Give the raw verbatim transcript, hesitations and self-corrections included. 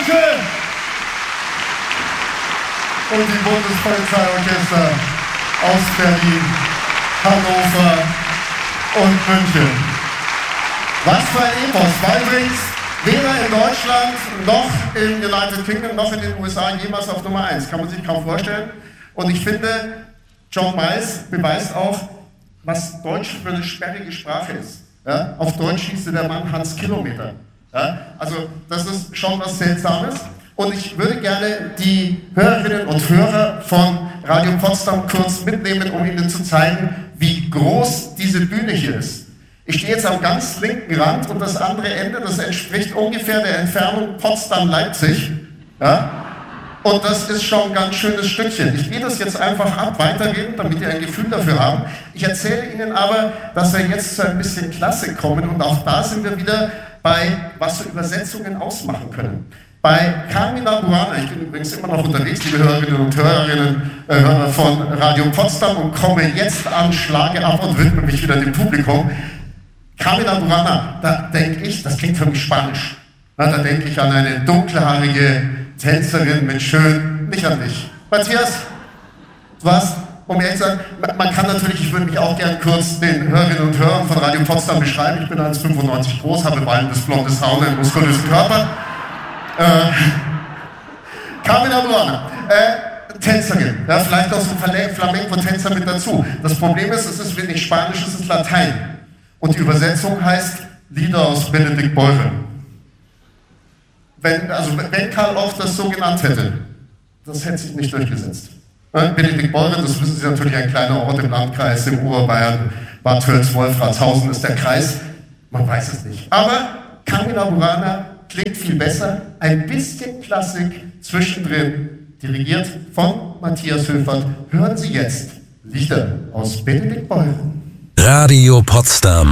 Danke! Und die Bundespolizeiorchester aus Berlin, Hannover und München. Was für ein Epos, weil übrigens weder in Deutschland noch im United Kingdom noch in den U S A jemals auf Nummer eins. Kann man sich kaum vorstellen. Und ich finde, John Miles beweist auch, was Deutsch für eine sperrige Sprache ist. Ja? Auf Deutsch hieß der Mann Hans Kilometer. Ja? Also das ist schon was Seltsames. Und ich würde gerne die Hörerinnen und Hörer von Radio Potsdam kurz mitnehmen, um Ihnen zu zeigen, wie groß diese Bühne hier ist. Ich stehe jetzt am ganz linken Rand und das andere Ende, das entspricht ungefähr der Entfernung Potsdam-Leipzig. Ja? Und das ist schon ein ganz schönes Stückchen. Ich gehe das jetzt einfach ab, weitergehen, damit ihr ein Gefühl dafür habt. Ich erzähle Ihnen aber, dass wir jetzt zu ein bisschen Klassik kommen und auch da sind wir wieder bei, was so Übersetzungen ausmachen können. Bei Carmina Burana, ich bin übrigens immer noch unterwegs, liebe Hörerinnen und Hörerinnen äh, Hörer von Radio Potsdam und komme jetzt an, schlage ab und widme mich wieder dem Publikum. Carmina Burana, da denke ich, das klingt für mich spanisch. Na, da denke ich an eine dunkelhaarige Tänzerin mit schön, nicht an dich. Matthias, du hast, um ehrlich zu sein, man kann natürlich, ich würde mich auch gern kurz den Hörerinnen und Hörern von Radio Potsdam beschreiben. Ich bin eins Komma fünfundneunzig groß, habe wallendes blondes Haar und einen muskulösen Körper. Äh, Carmina Burana, äh, Tänzerin, ja, vielleicht auch so ein Flamenco-Tänzer mit dazu. Das Problem ist, es ist wenig Spanisch, es ist Latein. Und die Übersetzung heißt Lieder aus Benedikt Beuren. Wenn, also wenn Karl Orff das so genannt hätte, das hätte sich nicht durchgesetzt. Ja, Benedikt Beuren, das wissen Sie natürlich, ein kleiner Ort im Landkreis im Oberbayern, Bad Tölz-Wolfratshausen ist der Kreis, man weiß es nicht. Aber Carmina Burana klingt viel besser, ein bisschen Klassik zwischendrin, dirigiert von Matthias Höfert. Hören Sie jetzt Lieder aus Benedikt Beuren. Radio Potsdam.